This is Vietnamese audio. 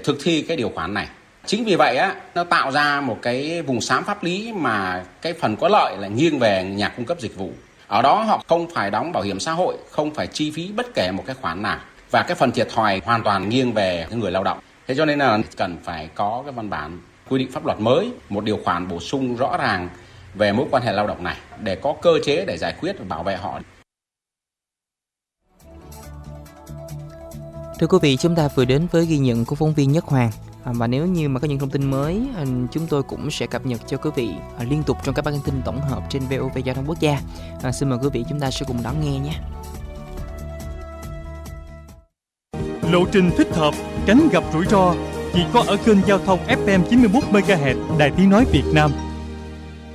thực thi cái điều khoản này. Chính vì vậy nó tạo ra một cái vùng xám pháp lý mà cái phần có lợi là nghiêng về nhà cung cấp dịch vụ. Ở đó họ không phải đóng bảo hiểm xã hội, không phải chi phí bất kể một cái khoản nào, và cái phần thiệt thòi hoàn toàn nghiêng về người lao động. Thế cho nên là cần phải có cái văn bản quy định pháp luật mới, một điều khoản bổ sung rõ ràng về mối quan hệ lao động này để có cơ chế để giải quyết và bảo vệ họ. Thưa quý vị, chúng ta vừa đến với ghi nhận của phóng viên Nhất Hoàng. Và nếu như mà có những thông tin mới, chúng tôi cũng sẽ cập nhật cho quý vị liên tục trong các bản tin tổng hợp trên VOV Giao thông Quốc gia. Xin mời quý vị chúng ta sẽ cùng đón nghe nhé. Lộ trình thích hợp, tránh gặp rủi ro chỉ có ở kênh giao thông FM 91 MHz Đài Tiếng nói Việt Nam.